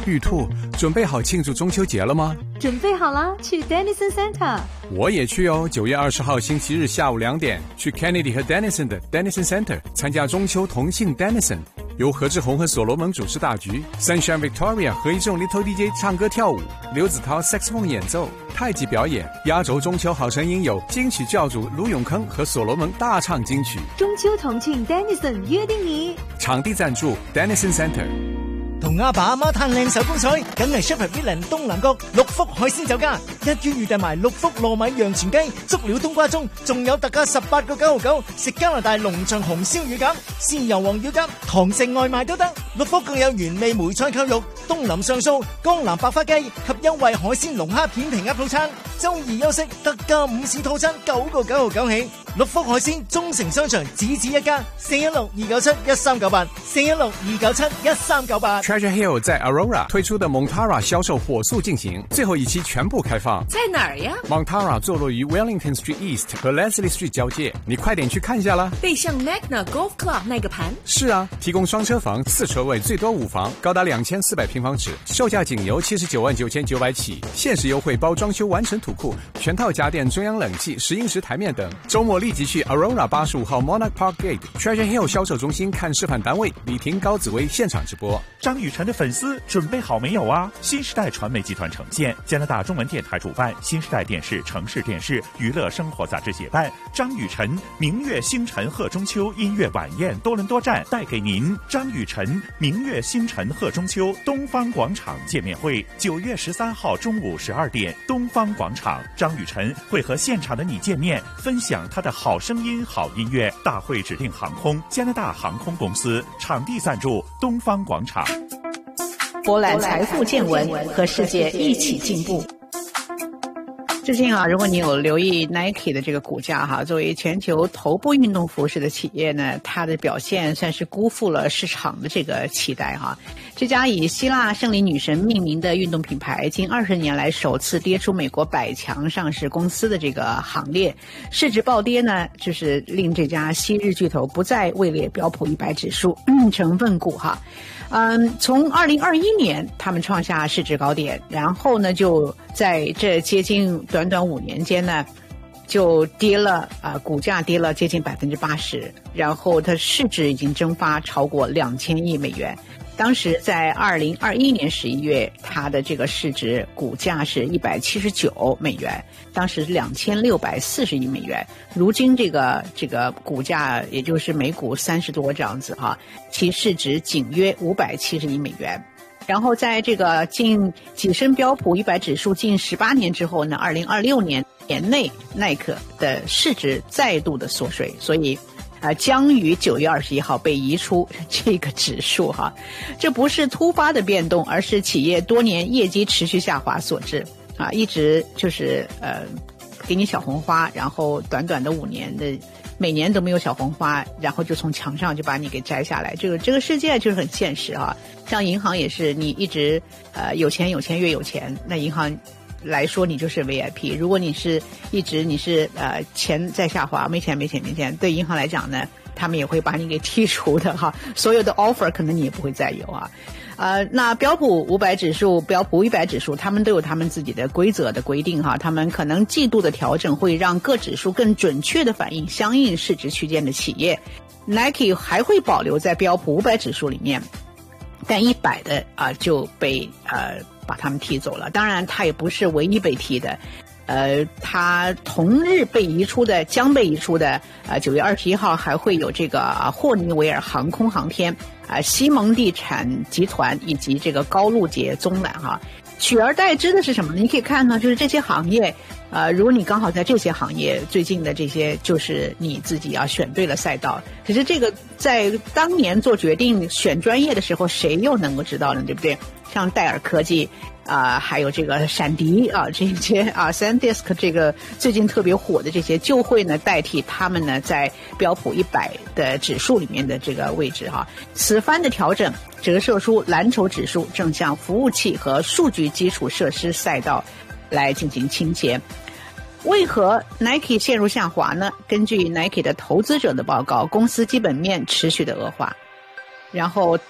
玉兔，准备好庆祝中秋节了吗？ 准备好了，去 Dennison Center。 我也去哦，9月20号星期日下午2点，去 Kennedy 和 Dennison 的 Dennison Center 参加中秋同庆 Dennison， 由何志宏和所罗门主持大局 ，Sunshine Victoria 何一众 Little DJ 唱歌跳舞，刘子涛 Saxophone 演奏，太极表演。压轴中秋好声音有金曲教主卢永康和所罗门大唱金曲。 中秋同庆 Dennison 約定你。 場地贊助 Dennison Center。 同阿爸阿媽嘆靚手工菜，梗係 Shepherd William 東南角六福海鮮酒家，一於預訂埋六福糯米洋全雞、足料冬瓜盅，仲有特價18個9.99，食加拿大龍翔紅燒乳鴿、豉油皇乳鴿，堂食外賣都得。六福更有原味梅菜扣肉、東林上素、江南百花雞及優惠海鮮龍蝦片皮鴨套餐。周二休息特價午市套餐9個9.99起。六福海鮮中城商場只一家，416-297-1398 416-297-1398。 Treasure Hill 在 Aurora 推出的 Montara 销售火速进行，最后一期全部开放。 在哪儿呀？ Montara 坐落于 Wellington Street East 和 Leslie Street 交界，你快点去看一下啦。 背向 Magna Golf Club 那个盘。 是啊，提供双车房、4车位，最多5房，高达2400平方尺，售价仅由799900起，限时优惠包装修完成土库，全套家电、中央冷气、10英尺台面等。周末立即去 Aurora 85号 Monarch Park Gate Treasure Hill 销售中心看示范单位，李婷、高紫薇现场直播。 张雨晨的粉丝准备好没有啊？新时代传媒集团呈现，加拿大中文电台主办，新时代电视、城市电视、娱乐生活杂志协办，张雨晨明月星辰贺中秋音乐晚宴多伦多站带给您张雨晨明月星辰贺中秋东方广场见面会，9月13号中午12点，东方广场，张雨晨会和现场的你见面，分享他的好声音、好音乐。大会指定航空加拿大航空公司，场地赞助东方广场。 博览财富见闻，和世界一起进步。最近啊，如果你有留意 Nike 的这个股价哈，作为全球头部运动服饰的企业呢，它的表现算是辜负了市场的这个期待哈。这家以希腊胜利女神命名的运动品牌，近20年来首次跌出美国100强上市公司的这个行列，市值暴跌呢，就是令这家昔日巨头不再位列标普100指数成分股哈。从2021年他们创下市值高点，然后呢就在这接近短短5年间呢就跌了股价跌了接近80%，然后它市值已经蒸发超过2000亿美元。当时在2021年11月，它的这个市值股价是179美元，当时2640亿美元。如今这个股价也就是每股30多这样子哈，其市值仅约570亿美元。然后在这个近跻身标普100指数近18年之后呢，2026年内耐克的市值再度的缩水，所以将于9月21号被移出这个指数哈。这不是突发的变动，而是企业多年业绩持续下滑所致啊，一直就是给你小红花，然后短短的5年的每年都没有小红花，然后就从墙上就把你给摘下来。这个世界就是很现实啊。像银行也是，你一直有钱越有钱，那银行来说你就是 VIP。如果你是一直钱在下滑，没钱，对银行来讲呢，他们也会把你给剔除的哈。所有的 offer 可能你也不会再有啊。那标普500指数、标普100指数，他们都有他们自己的规则的规定哈。他们可能季度的调整会让各指数更准确的反映相应市值区间的企业。Nike 还会保留在标普500指数里面，但100的就被把他们踢走了。当然，它也不是唯一被踢的。它同日将被移出的9月21号还会有这个霍尼韦尔航空航天西蒙地产集团以及这个高露洁棕缆哈。取而代之的是什么呢？你可以看到，就是这些行业如果你刚好在这些行业最近的这些，就是你自己要选对了赛道。可是这个在当年做决定选专业的时候，谁又能够知道呢？对不对？像戴尔科技还有这个闪迪这些SanDisk 这个最近特别火的这些，就会呢代替他们呢在标普100的指数里面的这个位置哈。此番的调整折射出蓝筹指数正向服务器和数据基础设施赛道来进行倾斜。为何 Nike 陷入下滑呢？根据 Nike 的投资者的报告，公司基本面持续的恶化，然后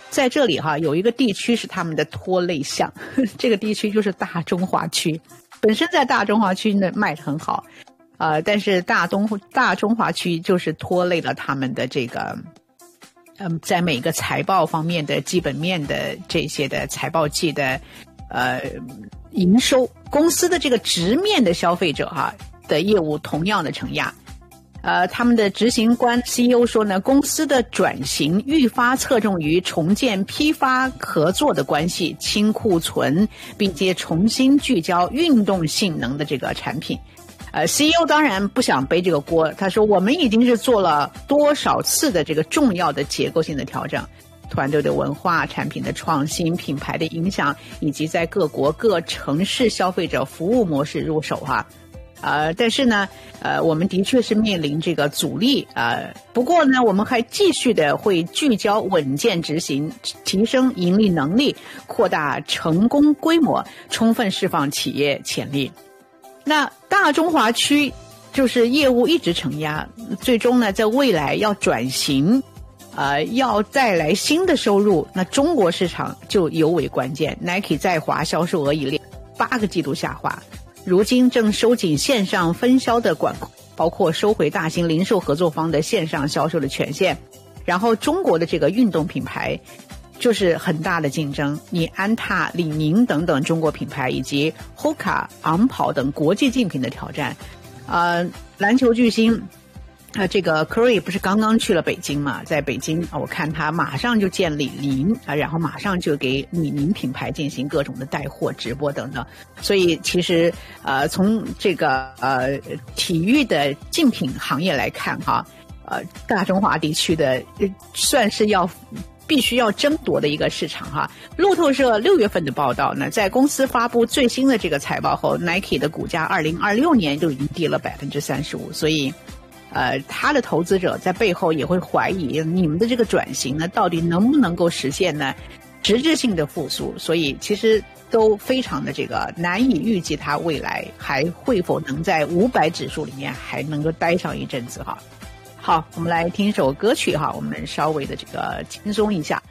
在这里有一个地区是他们的拖累项，这个地区就是大中华区。本身在大中华区呢卖得很好，但是大中华区就是拖累了他们的这个，在每个财报方面的基本面的这些的财报季的营收，公司的这个直面的消费者的业务同样的承压。他们的执行官 CEO 说呢，公司的转型愈发侧重于重建批发合作的关系，清库存，并且重新聚焦运动性能的这个产品。CEO 当然不想背这个锅，他说我们已经是做了多少次的这个重要的结构性的调整，团队的文化、产品的创新、品牌的影响，以及在各国各城市消费者服务模式入手但是呢，我们的确是面临这个阻力不过呢，我们还继续的会聚焦稳健执行，提升盈利能力，扩大成功规模，充分释放企业潜力。那大中华区就是业务一直承压，最终呢，在未来要转型，要带来新的收入，那中国市场就尤为关键。Nike 在华销售额已连8个季度下滑。如今正收紧线上分销的管控，包括收回大型零售合作方的线上销售的权限。然后中国的这个运动品牌就是很大的竞争，你安踏、李宁等等中国品牌，以及 Hoka、昂跑等国际竞品的挑战。篮球巨星这个 Curry 不是刚刚去了北京嘛，在北京我看他马上就见李宁然后马上就给李宁品牌进行各种的带货直播等等。所以其实从这个体育的竞品行业来看大中华地区的算是必须要争夺的一个市场路透社6月份的报道呢，在公司发布最新的这个财报后， Nike 的股价2026年就已经跌了 35%， 所以他的投资者在背后也会怀疑你们的这个转型呢，到底能不能够实现呢实质性的复苏。所以其实都非常的这个难以预计它未来还会否能在500指数里面还能够待上一阵子好，我们来听一首歌曲我们稍微的这个轻松一下。